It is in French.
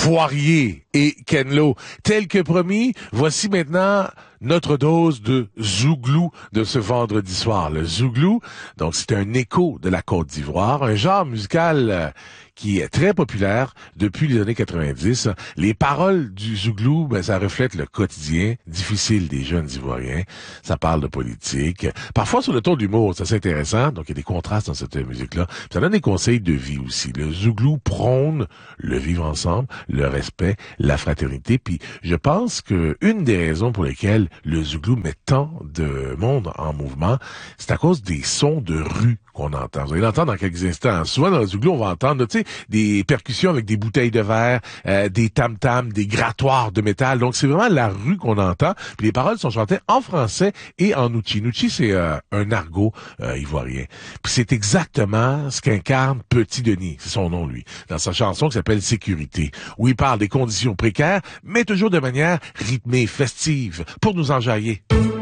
Poirier et Ken Lo. Tel que promis, voici maintenant notre dose de zouglou de ce vendredi soir. Le zouglou, donc c'est un écho de la Côte d'Ivoire, un genre musical qui est très populaire depuis les années 90. Les paroles du zouglou, ça reflète le quotidien difficile des jeunes Ivoiriens. Ça parle de politique, parfois sur le ton de l'humour, c'est assez intéressant. Donc il y a des contrastes dans cette musique-là. Ça donne des conseils de vie aussi. Le zouglou prône le vivre ensemble, le respect, la fraternité. Puis je pense que une des raisons pour lesquelles le zouglou met tant de monde en mouvement, c'est à cause des sons de rue qu'on entend. Vous allez l'entendre dans quelques instants. Souvent dans le zouglou, on va entendre, tu sais, des percussions avec des bouteilles de verre, des tam-tams, des grattoirs de métal. Donc c'est vraiment la rue qu'on entend. Puis les paroles sont chantées en français et en Nuchi. Nuchi, c'est un argot ivoirien. Puis c'est exactement ce qu'incarne Petit Denis, c'est son nom lui, dans sa chanson qui s'appelle Sécurité, où il parle des conditions précaires, mais toujours de manière rythmée, festive, pour nous enjailler.